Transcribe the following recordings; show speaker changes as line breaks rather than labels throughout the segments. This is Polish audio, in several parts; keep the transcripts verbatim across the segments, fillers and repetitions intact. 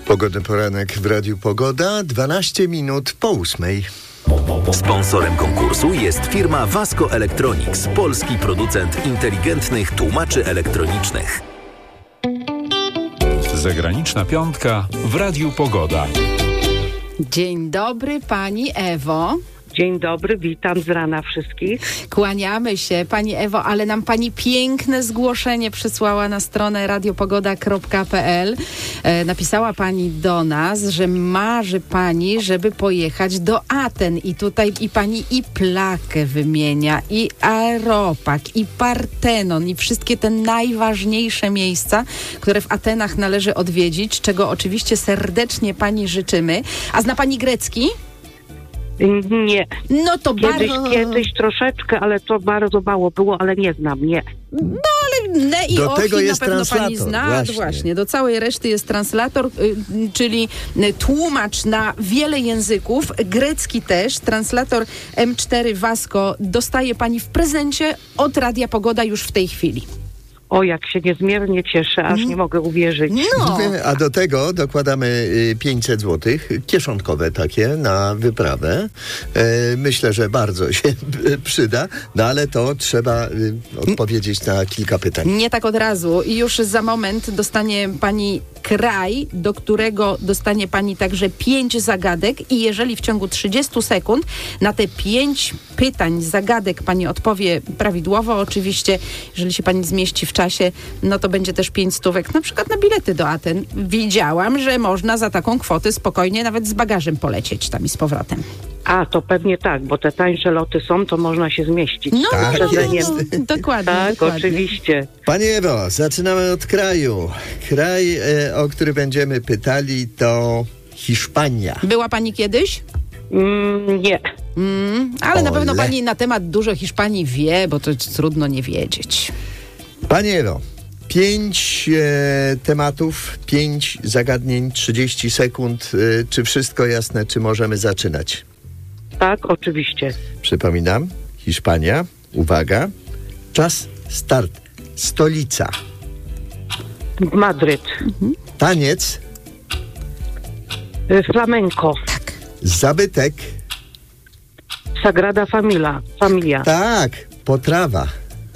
Pogodny poranek w Radiu Pogoda, dwanaście minut po ósmej.
Sponsorem konkursu jest firma Vasco Electronics, polski producent inteligentnych tłumaczy elektronicznych.
Zagraniczna piątka w Radiu Pogoda.
Dzień dobry, pani Ewo.
Dzień dobry, witam z rana wszystkich.
Kłaniamy się, pani Ewo, ale nam pani piękne zgłoszenie przysłała na stronę radiopogoda kropka pe el. E, napisała pani do nas, że marzy pani, żeby pojechać do Aten i tutaj i pani i Plakę wymienia, i Areopag, i Partenon, i wszystkie te najważniejsze miejsca, które w Atenach należy odwiedzić, czego oczywiście serdecznie pani życzymy. A zna pani grecki?
Nie.
No to
kiedyś,
bardzo...
kiedyś troszeczkę, ale to bardzo mało było, ale nie znam, nie.
No ale ne i
do
ofi
tego jest
na pewno
translator,
pani zna.
właśnie.
właśnie. Do całej reszty jest translator, y, czyli tłumacz na wiele języków, grecki też. Translator em cztery Vasco dostaje pani w prezencie od Radia Pogoda już w tej chwili.
O, jak się niezmiernie cieszę, aż nie mogę uwierzyć.
No.
A do tego dokładamy pięćset złotych, kieszonkowe takie, na wyprawę. E, myślę, że bardzo się przyda, no ale to trzeba y, odpowiedzieć na kilka pytań.
Nie tak od razu. I już za moment dostanie pani kraj, do którego dostanie pani także pięć zagadek i jeżeli w ciągu trzydziestu sekund na te pięć pytań, zagadek pani odpowie prawidłowo, oczywiście, jeżeli się pani zmieści w czasie, no to będzie też pięć stówek, na przykład na bilety do Aten. Widziałam, że można za taką kwotę spokojnie nawet z bagażem polecieć tam i z powrotem.
A, to pewnie tak, bo te tańsze loty są, to można się zmieścić.
No,
Tak
no, no,
jest.
no, dokładnie.
Tak,
dokładnie.
oczywiście.
Panie Ewo, zaczynamy od kraju. Kraj, e, o który będziemy pytali, to Hiszpania.
Była pani kiedyś?
Mm, nie.
Mm, ale na
Ole.
pewno pani na temat dużo Hiszpanii wie, bo to trudno nie wiedzieć.
Panie Ewo, pięć e, tematów, pięć zagadnień, trzydzieści sekund. E, czy wszystko jasne, czy możemy zaczynać?
Tak, oczywiście.
Przypominam, Hiszpania, uwaga, czas, start, stolica,
Madryt.
taniec,
Y, Flamenco.
zabytek,
Sagrada Familia. Familia.
tak, potrawa,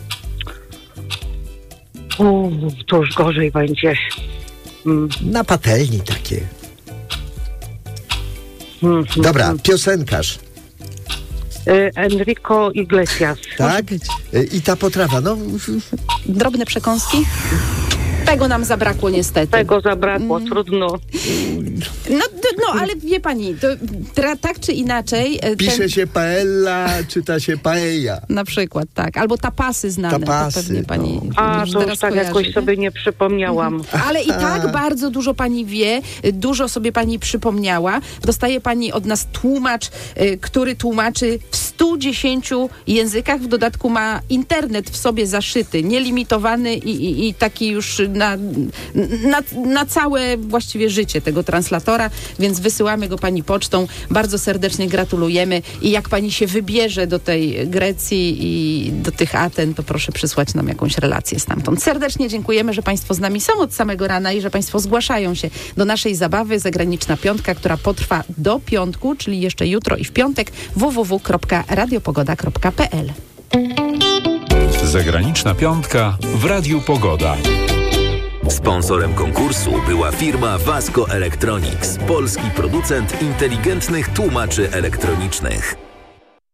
U, to już gorzej będzie. Mm,
na patelni takie.
mm,
Dobra,
mm.
piosenkarz,
Y, Enrico Iglesias.
tak, E, i ta potrawa, no
Drobne przekąski? Tego nam zabrakło niestety.
Tego zabrakło, trudno.
No, d- no ale wie pani, to, tra, tak czy inaczej... e,
pisze
ten,
się paella, czyta się paella.
na przykład, tak. Albo tapasy znane.
Tapasy,
to pewnie pani
no.
A,
już
to
teraz
już tak
kojarzy,
jakoś
nie?
sobie nie przypomniałam.
Ale i tak bardzo dużo pani wie, dużo sobie pani przypomniała. Dostaje pani od nas tłumacz, y, który tłumaczy w stu dziesięciu językach. W dodatku ma internet w sobie zaszyty, nielimitowany i, i, i taki już na, na, na całe właściwie życie tego translatora, więc wysyłamy go pani pocztą. Bardzo serdecznie gratulujemy i jak pani się wybierze do tej Grecji i do tych Aten, to proszę przysłać nam jakąś relację stamtąd. Serdecznie dziękujemy, że państwo z nami są od samego rana i że państwo zgłaszają się do naszej zabawy Zagraniczna Piątka, która potrwa do piątku, czyli jeszcze jutro i w piątek. w w w kropka radiopogoda kropka pe el.
Zagraniczna piątka w Radiu Pogoda.
Sponsorem konkursu była firma Vasco Electronics, polski producent inteligentnych tłumaczy elektronicznych.